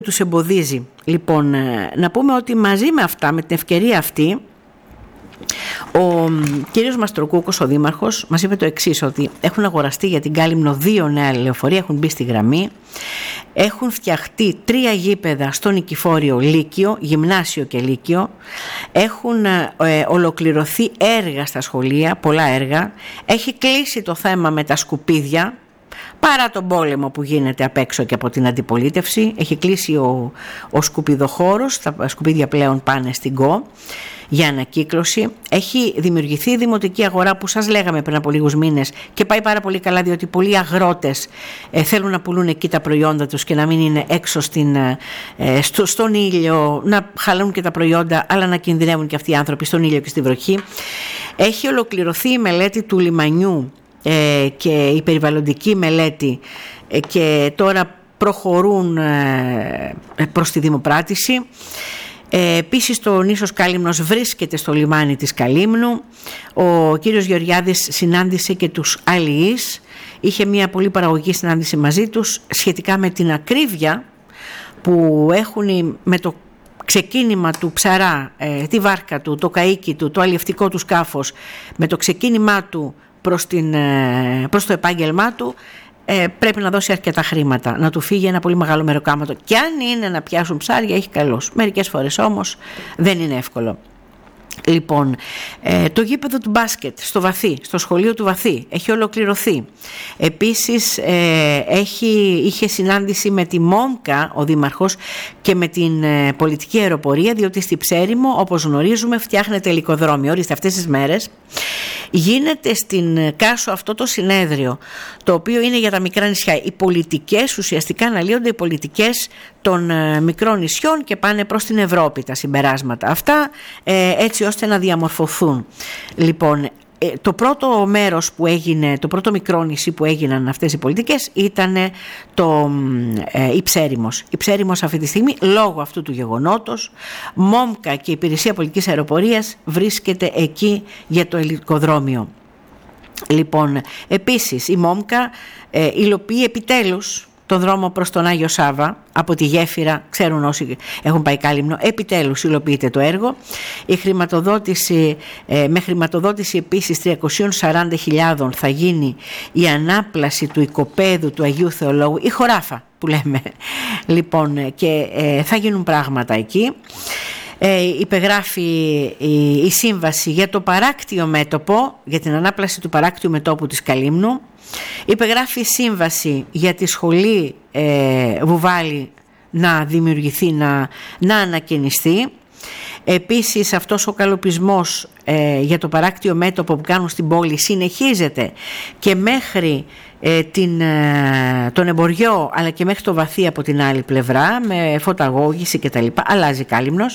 τους εμποδίζει. Λοιπόν, να πούμε ότι μαζί με αυτά, με την ευκαιρία αυτή, ο κύριος Μαστροκούκος, ο δήμαρχος, μας είπε το εξής, ότι έχουν αγοραστεί για την Κάλυμνο 2 νέα λεωφορεία, έχουν μπει στη γραμμή, έχουν φτιαχτεί 3 γήπεδα στο Νικηφόριο Λύκειο, γυμνάσιο και Λύκειο, έχουν ολοκληρωθεί έργα στα σχολεία, πολλά έργα, έχει κλείσει το θέμα με τα σκουπίδια, παρά τον πόλεμο που γίνεται απ' έξω και από την αντιπολίτευση. Έχει κλείσει ο σκουπιδοχώρος, τα σκουπίδια πλέον πάνε στην ΚΟ για ανακύκλωση. Έχει δημιουργηθεί η δημοτική αγορά που σας λέγαμε πριν από λίγους μήνες και πάει πάρα πολύ καλά, διότι πολλοί αγρότες θέλουν να πουλούν εκεί τα προϊόντα τους και να μην είναι έξω στον ήλιο, να χαλούν και τα προϊόντα, αλλά να κινδυνεύουν και αυτοί οι άνθρωποι στον ήλιο και στη βροχή. Έχει ολοκληρωθεί η μελέτη του λιμανιού και η περιβαλλοντική μελέτη και τώρα προχωρούν προς τη δημοπράτηση. Επίσης το νήσος Κάλυμνος βρίσκεται στο λιμάνι της Καλύμνου. Ο κύριος Γεωργιάδης συνάντησε και τους αλληλείς, είχε μια πολύ παραγωγική συνάντηση μαζί τους σχετικά με την ακρίβεια που έχουν με το ξεκίνημα του ψαρά, τη βάρκα του, το καΐκι του, το αλλιευτικό του σκάφος, με το ξεκίνημά του προς το επάγγελμά του, πρέπει να δώσει αρκετά χρήματα, να του φύγει ένα πολύ μεγάλο μεροκάματο, και αν είναι να πιάσουν ψάρια έχει καλώς, μερικές φορές όμως δεν είναι εύκολο. Λοιπόν, το γήπεδο του μπάσκετ στο Βαθύ, στο σχολείο του Βαθύ, έχει ολοκληρωθεί. Επίσης είχε συνάντηση με τη ΜΟΜΚΑ ο δήμαρχος και με την πολιτική αεροπορία, διότι στη Ψέριμο, όπως γνωρίζουμε, φτιάχνεται ελικοδρόμιο. Ορίστε, αυτές τις μέρες γίνεται στην Κάσο αυτό το συνέδριο, το οποίο είναι για τα μικρά νησιά. Οι πολιτικές, ουσιαστικά αναλύονται οι πολιτικές των μικρών νησιών και πάνε προς την Ευρώπη τα συμπεράσματα αυτά, έτσι ώστε να διαμορφωθούν. Λοιπόν, το πρώτο μέρος που έγινε, το πρώτο μικρό νησί που έγιναν αυτές οι πολιτικές ήταν η Ψέριμος. Η Ψέριμος αυτή τη στιγμή, λόγω αυτού του γεγονότος, ΜΟΜΚΑ και η Υπηρεσία Πολιτικής Αεροπορίας βρίσκεται εκεί για το ελικοδρόμιο. Λοιπόν, επίσης η ΜΟΜΚΑ υλοποιεί επιτέλους τον δρόμο προς τον Άγιο Σάβα από τη Γέφυρα, ξέρουν όσοι έχουν πάει Κάλυμνο, επιτέλους υλοποιείται το έργο. Η χρηματοδότηση, με χρηματοδότηση επίσης 340.000 θα γίνει η ανάπλαση του οικοπαίδου του Αγίου Θεολόγου, η χωράφα που λέμε, λοιπόν, και θα γίνουν πράγματα εκεί. Υπεγράφει η σύμβαση για το παράκτιο μέτωπο, για την ανάπλαση του παράκτιου μετώπου της Καλύμνου. Υπεγράφει σύμβαση για τη σχολή Βουβάλη να δημιουργηθεί, να ανακαινιστεί. Επίσης αυτός ο καλοπισμός για το παράκτιο μέτωπο που κάνουν στην πόλη συνεχίζεται και μέχρι τον Εμποριό, αλλά και μέχρι το Βαθύ από την άλλη πλευρά, με φωταγώγηση και τα λοιπά. Αλλάζει Κάλυμνος.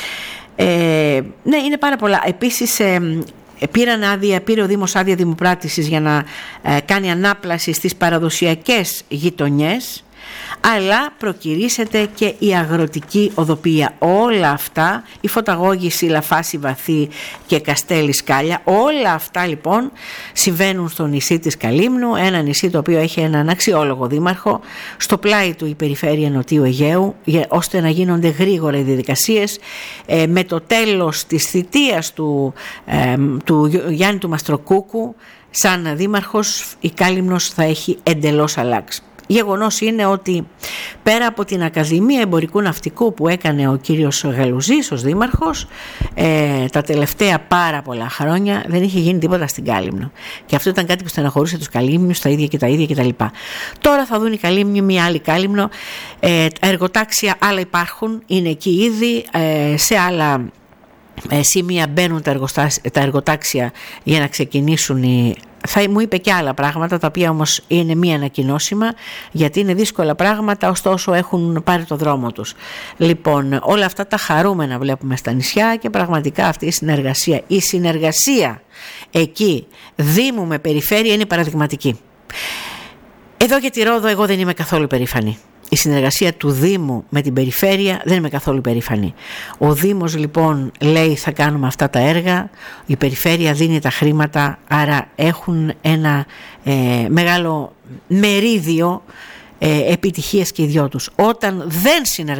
Ναι, είναι πάρα πολλά. Επίσης πήρε ο Δήμος άδεια δημοπράτησης για να κάνει ανάπλαση στις παραδοσιακές γειτονιές, αλλά προκυρήσεται και η αγροτική οδοποιία. Όλα αυτά, η φωταγώγηση Λαφάση Βαθύ και Καστέλη Σκάλια, όλα αυτά λοιπόν συμβαίνουν στο νησί της Καλύμνου, ένα νησί το οποίο έχει έναν αξιόλογο δήμαρχο, στο πλάι του η περιφέρεια Νοτιού Αιγαίου, ώστε να γίνονται γρήγορα οι διαδικασίες. Με το τέλος της θητείας του Γιάννη του Μαστροκούκου σαν δήμαρχος, η Κάλυμνος θα έχει εντελώς αλλάξει. Γεγονός είναι ότι πέρα από την Ακαδημία Εμπορικού Ναυτικού που έκανε ο κύριος Γαλουζής ως δήμαρχος, τα τελευταία πάρα πολλά χρόνια δεν είχε γίνει τίποτα στην Κάλυμνο. Και αυτό ήταν κάτι που στεναχωρούσε τους Καλύμνιους, τα ίδια και τα λοιπά. Τώρα θα δουν οι Καλύμνιοι μια άλλη Κάλυμνο. Εργοτάξια άλλα υπάρχουν, είναι εκεί ήδη, σε άλλα σημεία μπαίνουν τα εργοτάξια για να ξεκινήσουν μου είπε και άλλα πράγματα, τα οποία όμως είναι μη ανακοινώσιμα, γιατί είναι δύσκολα πράγματα, ωστόσο έχουν πάρει το δρόμο τους. Λοιπόν, όλα αυτά τα χαρούμενα βλέπουμε στα νησιά και πραγματικά αυτή η συνεργασία εκεί Δήμου με περιφέρεια είναι παραδειγματική. Εδώ για τη Ρόδο εγώ δεν είμαι καθόλου περήφανη. Η συνεργασία του Δήμου με την περιφέρεια δεν είμαι καθόλου περήφανη. Ο Δήμος λοιπόν λέει θα κάνουμε αυτά τα έργα, η περιφέρεια δίνει τα χρήματα, άρα έχουν ένα μεγάλο μερίδιο επιτυχίες και οι δυο τους. Όταν δεν